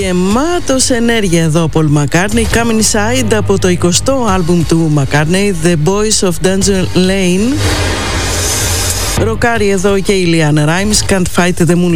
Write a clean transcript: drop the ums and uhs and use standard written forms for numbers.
Γεμάτος ενέργεια εδώ ο Paul McCartney. Come Inside από το 20ο άλμπουμ του McCartney, The Boys of Danger Lane. Ροκάρει εδώ και η Liana Rimes, Can't Fight the Moonlight.